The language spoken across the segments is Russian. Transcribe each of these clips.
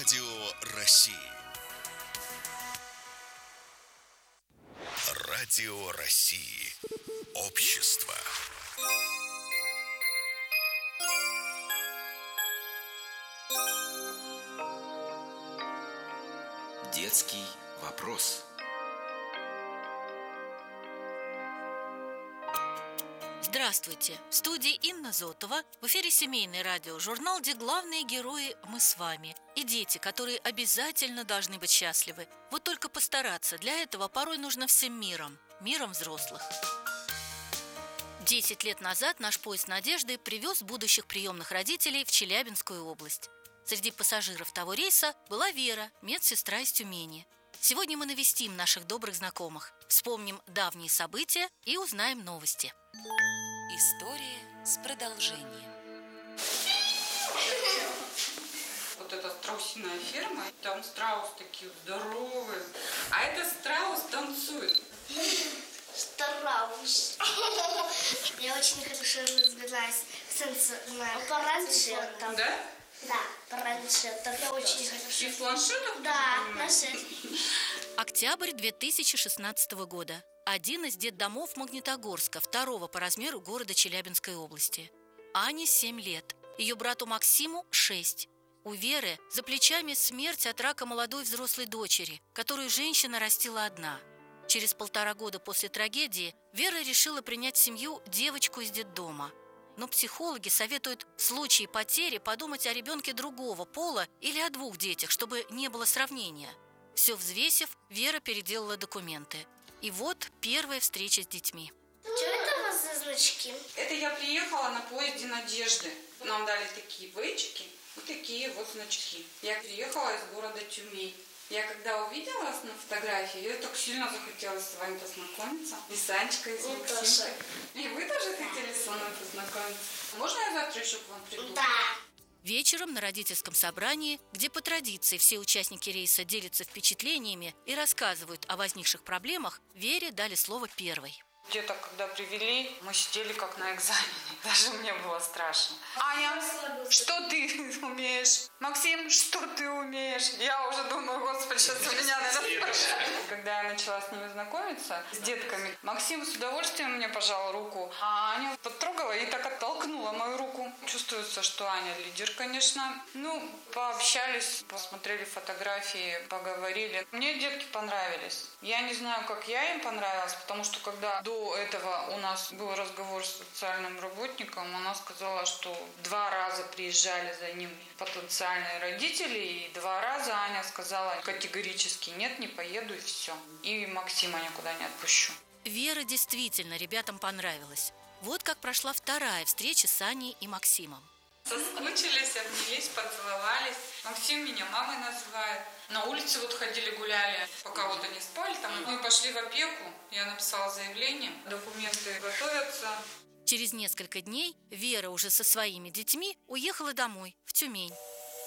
Радио России. Радио России. Общество. Детский вопрос. Здравствуйте! В студии Инна Зотова. В эфире семейный радиожурнал, где главные герои мы с вами. И дети, которые обязательно должны быть счастливы. Вот только постараться. Для этого порой нужно всем миром. Миром взрослых. 10 лет назад наш поезд «Надежды» привез будущих приемных родителей в Челябинскую область. Среди пассажиров того рейса была Вера, медсестра из Тюмени. Сегодня мы навестим наших добрых знакомых, вспомним давние события и узнаем новости. История с продолжением. Вот эта страусиная ферма, там страус такие здоровые, а этот страус танцует. Страус. Я очень хорошо разбираюсь в планшетах. Да? Да, планшетах. Я очень хорошо. И в планшетах? Да, планшет. Октябрь 2016 года. Один из детдомов Магнитогорска, второго по размеру города Челябинской области. Ане 7 лет, ее брату Максиму 6. У Веры за плечами смерть от рака молодой взрослой дочери, которую женщина растила одна. Через 1,5 года после трагедии Вера решила принять в семью девочку из детдома. Но психологи советуют в случае потери подумать о ребенке другого пола или о 2 детях, чтобы не было сравнения. Все взвесив, Вера переделала документы. И вот первая встреча с детьми. Что это у вас за значки? Это я приехала на поезде «Надежды». Нам дали такие бейджики и такие вот значки. Я приехала из города Тюмень. Я когда увидела вас на фотографии, я так сильно захотелось с вами познакомиться. И с Анечкой, и с Максимкой. И вы тоже хотели со мной познакомиться? Можно я завтра еще к вам приду? Да. Вечером на родительском собрании, где по традиции все участники рейса делятся впечатлениями и рассказывают о возникших проблемах, Вере дали слово первой. Где-то, когда привели, мы сидели как на экзамене. Даже мне было страшно. Аня, что ты умеешь? Максим, что ты умеешь? Я уже думаю, господи, сейчас у меня, наверное, спрашивают. Когда я начала с ними знакомиться, с детками, Максим с удовольствием мне пожал руку, а Аня потрогала и так оттолкнула мою руку. Чувствуется, что Аня лидер, конечно. Пообщались, посмотрели фотографии, поговорили. Мне детки понравились. Я не знаю, как я им понравилась, потому что когда до этого у нас был разговор с социальным работником, она сказала, что 2 раза приезжали за ним потенциальные родители, и 2 раза Аня сказала категорически нет, не поеду и все. И Максима никуда не отпущу. Вера действительно ребятам понравилась. Вот как прошла вторая встреча с Аней и Максимом. Соскучились, обнялись, поцеловались. Максим меня мамой называет. На улице вот ходили, гуляли, пока вот они спали. Там мы пошли в опеку, я написала заявление, документы готовятся. Через несколько дней Вера уже со своими детьми уехала домой, в Тюмень.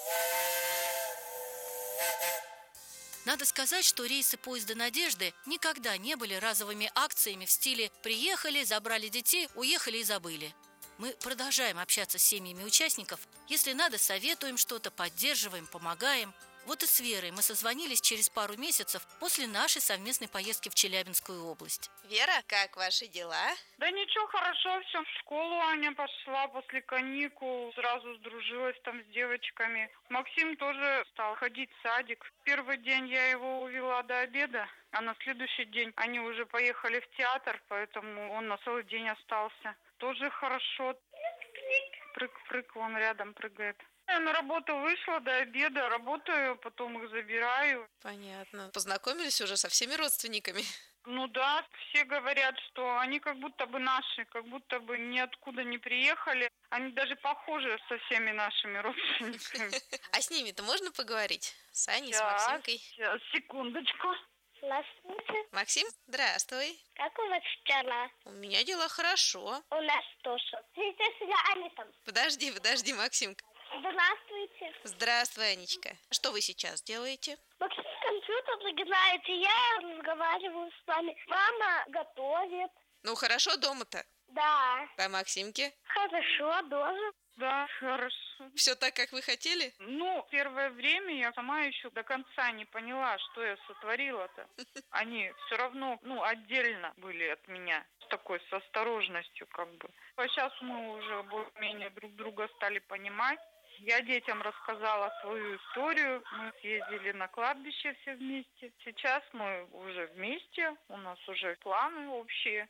Надо сказать, что рейсы поезда «Надежды» никогда не были разовыми акциями в стиле «приехали, забрали детей, уехали и забыли». Мы продолжаем общаться с семьями участников. Если надо, советуем что-то, поддерживаем, помогаем. Вот и с Верой мы созвонились через пару месяцев после нашей совместной поездки в Челябинскую область. Вера, как ваши дела? Да ничего, хорошо, все. В школу Аня пошла после каникул, сразу сдружилась там с девочками. Максим тоже стал ходить в садик. Первый день я его увела до обеда, а на следующий день они уже поехали в театр, поэтому он на целый день остался. Тоже хорошо. Прыг-прыг, он рядом прыгает. Я на работу вышла до обеда, работаю, потом их забираю. Понятно. Познакомились уже со всеми родственниками? Ну да, все говорят, что они как будто бы наши, как будто бы ниоткуда не приехали. Они даже похожи со всеми нашими родственниками. А с ними-то можно поговорить? С Аней, с Сейчас, Максимкой? сейчас, секундочку. Здравствуйте. Максим, здравствуй. Как у вас дела? У меня дела хорошо. У нас тоже. Сейчас я Аня там. Подожди, Максимка. Здравствуйте. Здравствуй, Анечка. Что вы сейчас делаете? Максим компьютер играет, и я разговариваю с вами. Мама готовит. Ну, хорошо дома-то? Да. А Максимке? Хорошо, тоже. Да, хорошо. Все так, как вы хотели? Ну, первое время я сама еще до конца не поняла, что я сотворила-то. Они все равно, отдельно были от меня. С такой, с осторожностью как бы. А сейчас мы уже более-менее друг друга стали понимать. Я детям рассказала свою историю. Мы съездили на кладбище все вместе. Сейчас мы уже вместе. У нас уже планы общие.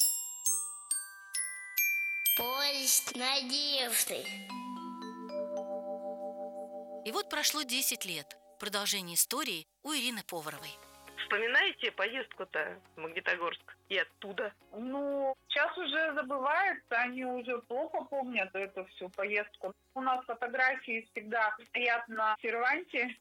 Поезд надежды. И вот прошло 10 лет. Продолжение истории у Ирины Поваровой. Вспоминаете поездку-то в Магнитогорск и оттуда? Сейчас уже забывается, они уже плохо помнят эту всю поездку. У нас фотографии всегда стоят на серванте,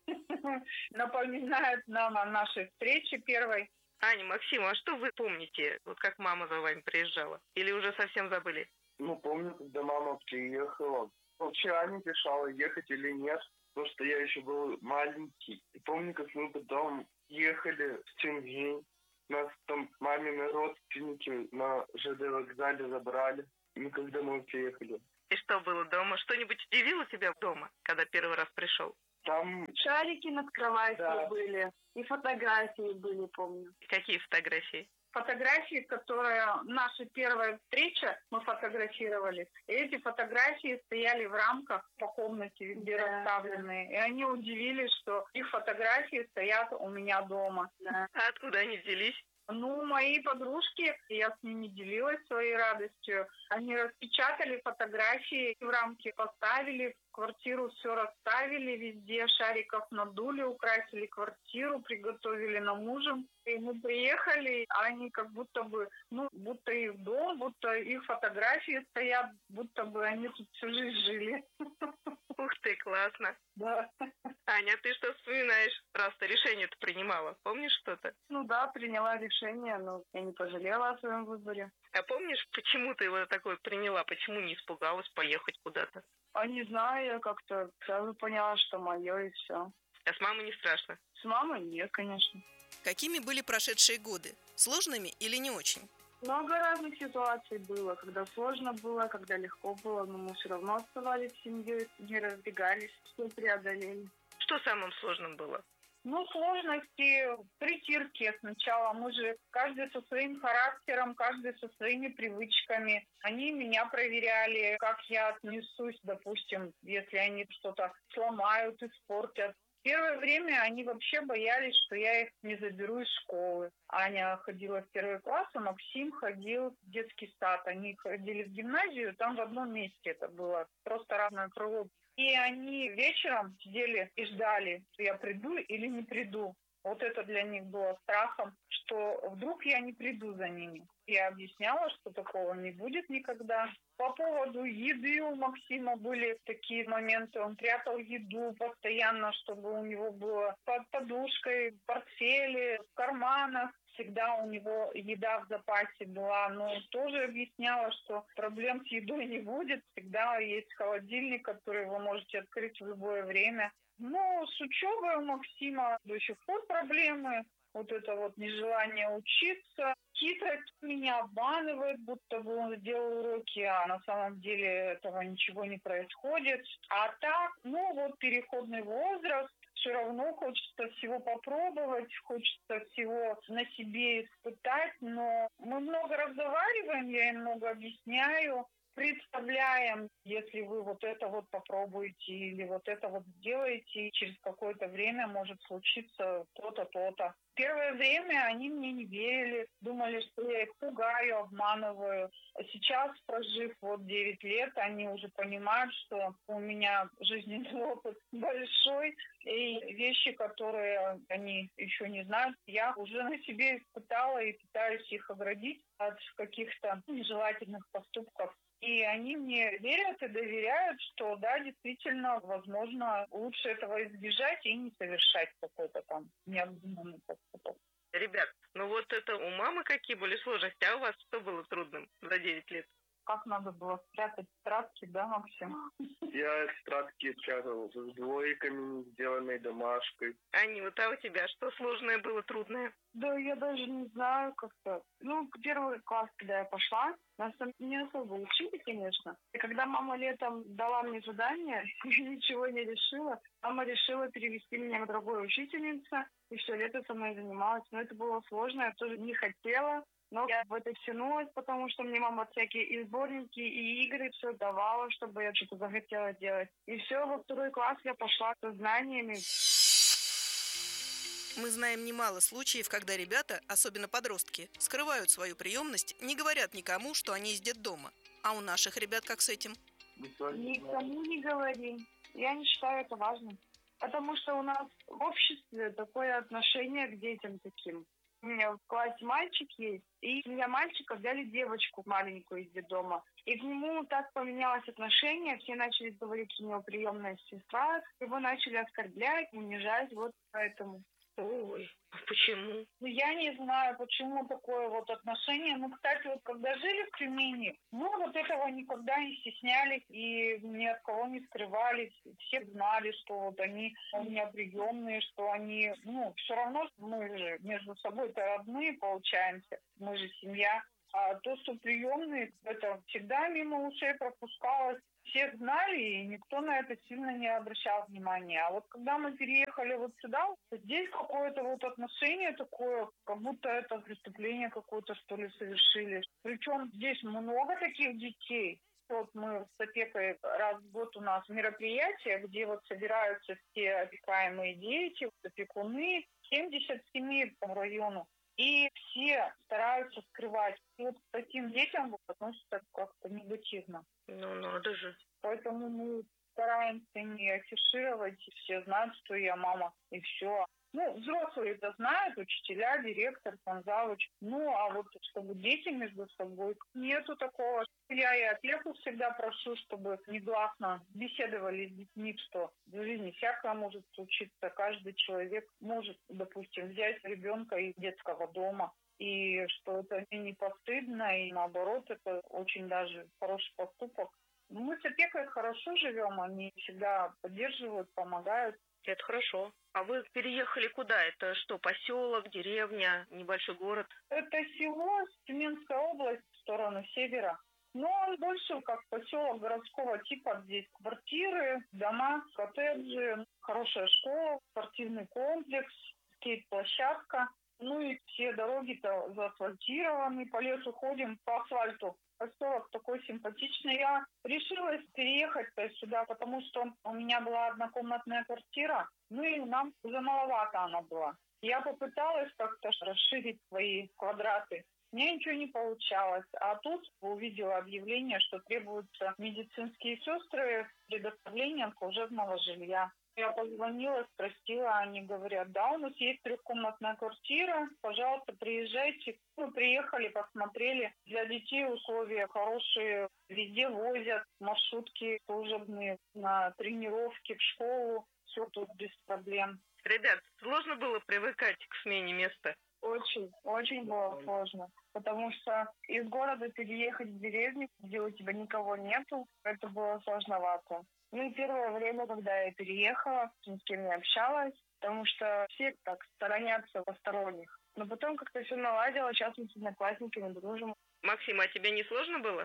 напоминают нам о нашей встрече первой. Аня, Максим, а что вы помните, вот как мама за вами приезжала? Или уже совсем забыли? Помню, когда мама приехала. Вообще Аня решала, ехать или нет, потому что я еще был маленький. И помню, как мы потом ехали в Тюмень. Нас там мамины родственники на ЖД вокзале забрали. И когда мы приехали. И что было дома? Что-нибудь удивило тебя дома, когда первый раз пришел? Там шарики над кроватью были, и фотографии были, помню. Какие фотографии? Фотографии, которые наша первая встреча, мы фотографировали. И эти фотографии стояли в рамках по комнате везде расставленные. И они удивились, что их фотографии стоят у меня дома. А откуда они взялись? Мои подружки, я с ними делилась своей радостью. Они распечатали фотографии, в рамки поставили, в квартиру все расставили, везде шариков надули, украсили квартиру, приготовили нам ужин. И мы приехали, а они как будто бы, будто их дом, будто их фотографии стоят, будто бы они тут всю жизнь жили. Ух ты, классно. Да. Аня, ты что вспоминаешь, раз ты решение-то принимала? Помнишь что-то? Да, приняла решение, но я не пожалела о своем выборе. А помнишь, почему ты его такое приняла? Почему не испугалась поехать куда-то? Не знаю, я как-то сразу поняла, что мое, и все. А с мамой не страшно? С мамой нет, конечно. Какими были прошедшие годы? Сложными или не очень? Много разных ситуаций было, когда сложно было, когда легко было, но мы все равно оставались семьей, не разбегались, все преодолели. Что самым сложным было? Сложности в притирке сначала. Мы же каждый со своим характером, каждый со своими привычками. Они меня проверяли, как я отнесусь, допустим, если они что-то сломают, испортят. В первое время они вообще боялись, что я их не заберу из школы. Аня ходила в 1 класс, а Максим ходил в детский сад. Они ходили в гимназию, там в одном месте это было, просто разное крыло. И они вечером сидели и ждали, что я приду или не приду. Вот это для них было страхом, что вдруг я не приду за ними. Я объясняла, что такого не будет никогда. По поводу еды у Максима были такие моменты. Он прятал еду постоянно, чтобы у него было под подушкой, в портфеле, в карманах. Всегда у него еда в запасе была, но тоже объясняла, что проблем с едой не будет. Всегда есть холодильник, который вы можете открыть в любое время. Но с учебой у Максима до сих пор проблемы. Вот это вот нежелание учиться. Хитрость меня обманывает, будто бы он сделал уроки, а на самом деле этого ничего не происходит. А так, переходный возраст. Все равно хочется всего попробовать, хочется всего на себе испытать, но мы много разговариваем, я им много объясняю, представляем, если вы вот это вот попробуете или вот это вот сделаете, и через какое-то время может случиться то-то, то-то. Первое время они мне не верили, думали, что я их пугаю, обманываю. А сейчас, прожив 9 лет, они уже понимают, что у меня жизненный опыт большой, и вещи, которые они еще не знают, я уже на себе испытала и пытаюсь их оградить от каких-то нежелательных поступков. И они мне верят и доверяют, что да, действительно, возможно, лучше этого избежать и не совершать какой-то там необдуманный поступок. Ребят, это у мамы какие были сложности, а у вас что было трудным за 9 лет? как надо было спрятать тетрадки, да, Максим? Я тетрадки спрятал с двойками, сделанной домашкой. Ани, вот а у тебя что сложное было, трудное? Да, я даже не знаю как-то. Ну, в первый класс, когда я пошла, нас там не особо учили, конечно. И когда мама летом дала мне задание, я ничего не решила. Мама решила перевести меня к другой учительнице, и все лето со мной занималась. Но это было сложно, я тоже не хотела. Но я в это втянулась, потому что мне мама всякие и сборники, и игры все давала, чтобы я что-то захотела делать. И все, во второй класс я пошла со знаниями. Мы знаем немало случаев, когда ребята, особенно подростки, скрывают свою приемность, не говорят никому, что они из детдома. А у наших ребят как с этим? Никому не говори. Я не считаю это важным. Потому что у нас в обществе такое отношение к детям таким. У меня в классе мальчик есть, и семья мальчика взяли девочку маленькую из детдома. И к нему так поменялось отношение, все начали говорить, что у него приемная сестра, его начали оскорблять, унижать, вот поэтому. Ой, а почему? Ну, я не знаю, почему такое вот отношение. Ну, кстати, вот когда жили в Тюмени, мы вот этого никогда не стеснялись и ни от кого не скрывались. Все знали, что вот они у меня приемные, что они, ну, все равно мы же между собой-то родные получаемся. Мы же семья. А то, что приемные, это всегда мимо ушей пропускалось. Все знали, и никто на это сильно не обращал внимания. А вот когда мы переехали вот сюда, здесь какое-то вот отношение такое, как будто это преступление какое-то, что ли, совершили. Причем здесь много таких детей. Вот мы с опекой раз в год у нас мероприятие, где вот собираются все опекаемые дети, опекуны, 70 семей по району. И все стараются скрывать. И вот к таким детям относятся как-то негативно. Ну, надо же. Поэтому мы стараемся не афишировать. Все знают, что я мама, и все. Ну, взрослые это знают, учителя, директор, завуч. Ну, а вот чтобы дети между собой, нету такого. Я и опеку всегда прошу, чтобы негласно беседовали с детьми, что в жизни всякое может случиться. Каждый человек может, допустим, взять ребенка из детского дома. И что это не постыдно, и наоборот, это очень даже хороший поступок. Мы с опекой хорошо живем, они всегда поддерживают, помогают. Это хорошо. А вы переехали куда? Это что, поселок, деревня, небольшой город? Это село, Тюменская область, в сторону севера. Но он больше как поселок городского типа. Здесь квартиры, дома, коттеджи, хорошая школа, спортивный комплекс, скейт-площадка. Ну и все дороги-то заасфальтированы, по лесу ходим, по асфальту. Поселок такой симпатичный. Я решилась переехать сюда, потому что у меня была однокомнатная квартира, ну и нам уже маловато она была. Я попыталась как-то расширить свои квадраты. У меня ничего не получалось. А тут увидела объявление, что требуются медицинские сестры с предоставлением служебного жилья. Я позвонила, спросила, они говорят, да, у нас есть трехкомнатная квартира, пожалуйста, приезжайте. Мы приехали, посмотрели. Для детей условия хорошие, везде возят, маршрутки служебные на тренировки, в школу, все тут без проблем. Ребят, сложно было привыкать к смене места? Очень было сложно. Потому что из города переехать в деревню, где у тебя никого нету, это было сложновато. Ну и первое время, когда я переехала, ни с кем не общалась, потому что все так сторонятся посторонних. Но потом как-то все наладилось, сейчас мы с одноклассниками дружим. Максим, а тебе не сложно было?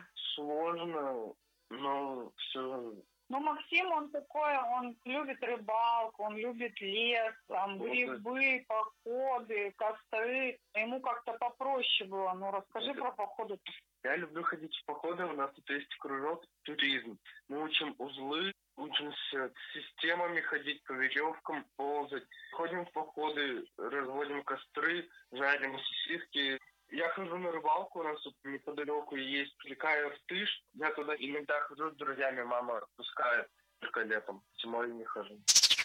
Сложно, но все. Ну, Максим, он такой, он любит рыбалку, он любит лес, там, грибы, походы, костры. Ему как-то попроще было. Ну, расскажи про походы. Я люблю ходить в походы, у нас тут есть кружок туризм. Мы учим узлы, учимся системами ходить, по веревкам ползать. Ходим в походы, разводим костры, жарим сосиски. Я хожу на рыбалку, у нас тут неподалеку есть река Иртыш. Я туда иногда хожу с друзьями, мама отпускает, только летом, зимой не хожу.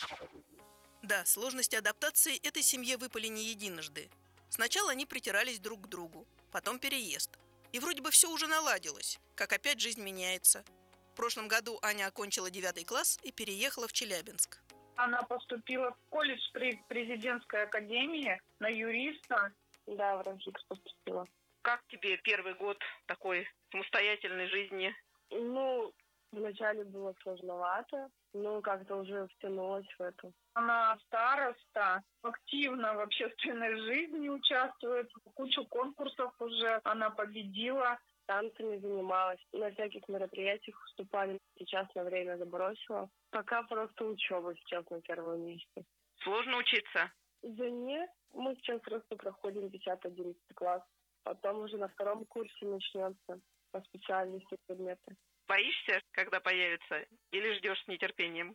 Да, сложности адаптации этой семье выпали не единожды. Сначала они притирались друг к другу, потом переезд. И вроде бы все уже наладилось, как опять жизнь меняется. В прошлом году Аня окончила 9 класс и переехала в Челябинск. Она поступила в колледж при президентской академии на юриста. Да, в Ранхикс поступила. Как тебе первый год такой самостоятельной жизни? Ну, вначале было сложновато, но как-то уже втянулась в это. Она староста, активно в общественной жизни участвует, кучу конкурсов уже она победила. Танцами занималась, на всяких мероприятиях выступали. Сейчас на время забросила. Пока просто учеба сейчас на первом месте. Сложно учиться? Да нет, мы сейчас просто проходим 10-11 класс. Потом уже на втором курсе начнется по специальности предметы. Боишься, когда появится, или ждешь с нетерпением?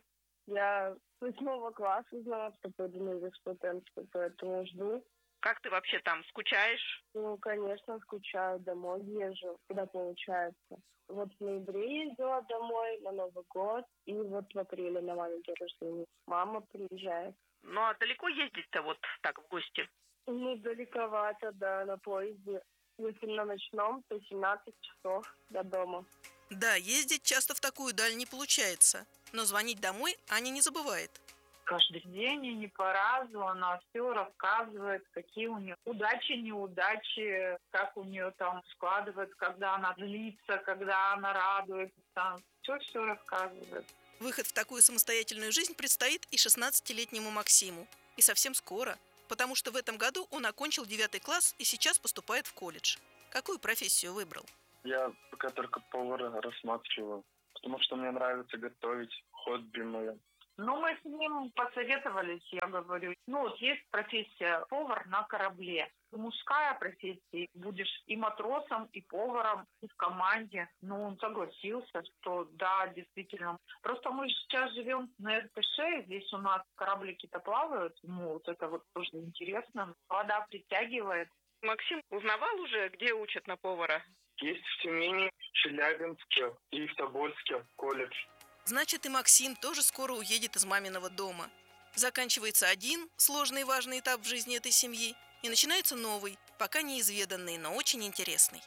Я с 8 класса знала, что пойду на юриспруденцию, поэтому жду. Как ты вообще там, скучаешь? Ну, конечно, скучаю, домой езжу, куда получается. Вот в ноябре ездила домой на Новый год, и вот в апреле на мамин день рождения. Мама приезжает. Ну, а далеко ездить-то вот так в гости? Ну, далековато, да, на поезде. Если на ночном, то 17 часов до дома. Да, ездить часто в такую даль не получается, но звонить домой Аня не забывает. Каждый день и не по разу она все рассказывает, какие у нее удачи, неудачи, как у нее там складывается, когда она злится, когда она радуется. Все рассказывает. Выход в такую самостоятельную жизнь предстоит и 16-летнему Максиму. И совсем скоро, потому что в этом году он окончил 9 класс и сейчас поступает в колледж. Какую профессию выбрал? Я пока только повара рассматриваю, потому что мне нравится готовить, хобби мое. Ну, мы с ним посоветовались, я говорю. Ну, вот есть профессия повар на корабле. Мужская профессия. Будешь и матросом, и поваром, и в команде. Ну, он согласился, что да, действительно. Просто мы сейчас живем на РТШ, здесь у нас кораблики-то плавают. Ну, вот это вот тоже интересно. Вода притягивает. Максим узнавал уже, где учат на повара? Есть в Тюмени, в Челябинске и в Тобольске колледж. Значит, и Максим тоже скоро уедет из маминого дома. Заканчивается один сложный и важный этап в жизни этой семьи, и начинается новый, пока неизведанный, но очень интересный.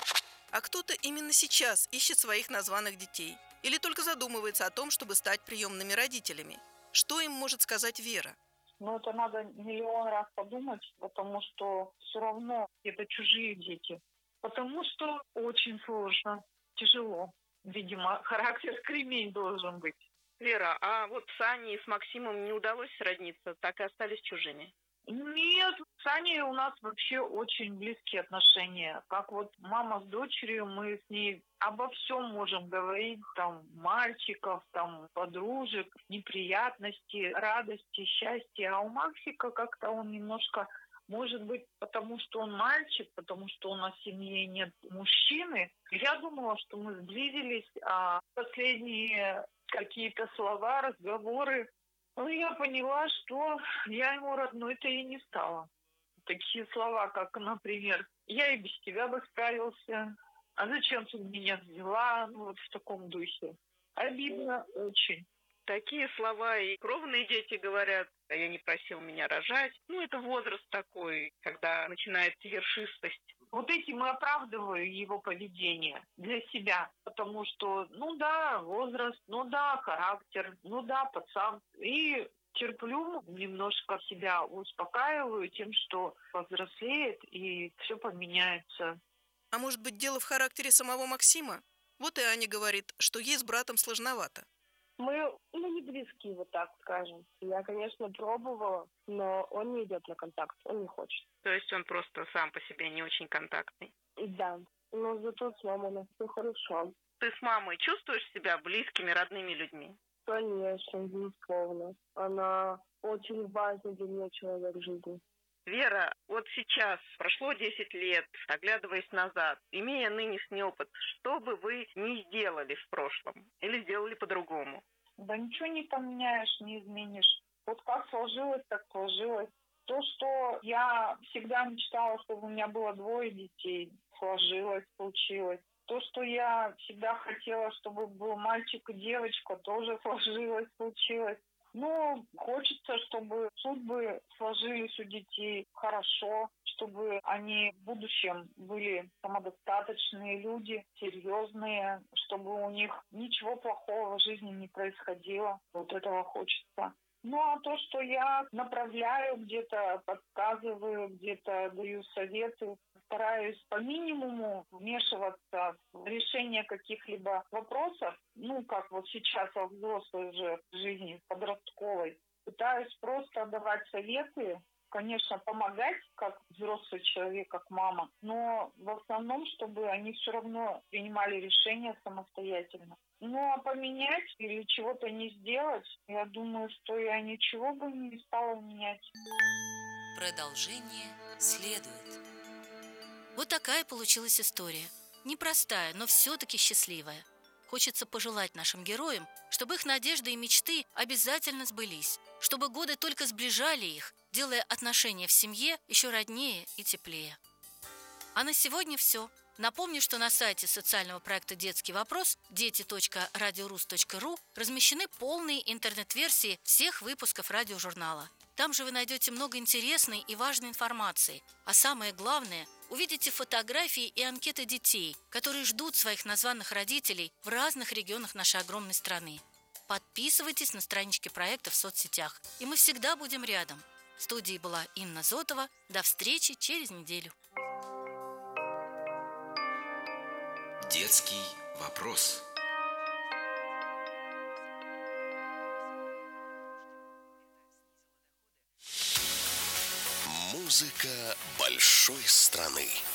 А кто-то именно сейчас ищет своих названных детей или только задумывается о том, чтобы стать приемными родителями. Что им может сказать Вера? Ну, это надо миллион раз подумать, потому что все равно это чужие дети. Потому что очень сложно, тяжело. Видимо, характер кремень должен быть. Вера, а вот с Аней и с Максимом не удалось сродниться, так и остались чужими? Нет, с Аней у нас вообще очень близкие отношения. Как вот мама с дочерью, мы с ней обо всем можем говорить, там, мальчиков, там, подружек, неприятности, радости, счастья. А у Максика как-то он немножко, может быть, потому что он мальчик, потому что у нас в семье нет мужчины. Я думала, что мы сблизились, а последние какие-то слова, разговоры, ну, я поняла, что я ему родной-то и не стала. Такие слова, как, например, «я и без тебя бы справился», «а зачем ты меня взяла?» Ну, вот в таком духе. Обидно очень. Такие слова и кровные дети говорят: «А я не просил меня рожать». Ну, это возраст такой, когда начинается ершистость. Вот этим и оправдываю его поведение для себя. Потому что, ну да, возраст, ну да, характер, ну да, пацан. И терплю, немножко себя успокаиваю тем, что повзрослеет и все поменяется. А может быть, дело в характере самого Максима? Вот и Аня говорит, что ей с братом сложновато. Мы не близки, вот так скажем. Я, конечно, пробовала, но он не идет на контакт, он не хочет. То есть он просто сам по себе не очень контактный? Да, но зато с мамой у нас все хорошо. Ты с мамой чувствуешь себя близкими, родными людьми? Конечно, безусловно. Она очень важный для меня человек в жизни. Вера, вот сейчас, прошло 10 лет, оглядываясь назад, имея нынешний опыт, что бы вы не сделали в прошлом или сделали по-другому? Да ничего не поменяешь, не изменишь. Вот как сложилось, так сложилось. То, что я всегда мечтала, чтобы у меня было 2 детей, сложилось, получилось. То, что я всегда хотела, чтобы был мальчик и девочка, тоже сложилось, получилось. Ну, хочется, чтобы судьбы сложились у детей хорошо, чтобы они в будущем были самодостаточные люди, серьезные, чтобы у них ничего плохого в жизни не происходило. Вот этого хочется. Ну, а то, что я направляю где-то, подсказываю, где-то даю советы, стараюсь по минимуму вмешиваться в решение каких-либо вопросов, как вот сейчас во взрослой уже жизни, подростковой. Пытаюсь просто давать советы, конечно, помогать, как взрослый человек, как мама, но в основном, чтобы они все равно принимали решения самостоятельно. А поменять или чего-то не сделать, я думаю, что я ничего бы не стала менять. Продолжение следует. Вот такая получилась история. Непростая, но все-таки счастливая. Хочется пожелать нашим героям, чтобы их надежды и мечты обязательно сбылись, чтобы годы только сближали их, делая отношения в семье еще роднее и теплее. А на сегодня все. Напомню, что на сайте социального проекта «Детский вопрос» дети.радиорус.ру размещены полные интернет-версии всех выпусков радиожурнала. Там же вы найдете много интересной и важной информации. А самое главное, увидите фотографии и анкеты детей, которые ждут своих названных родителей в разных регионах нашей огромной страны. Подписывайтесь на странички проекта в соцсетях, и мы всегда будем рядом. В студии была Инна Зотова. До встречи через неделю. Детский вопрос. Музыка большой страны.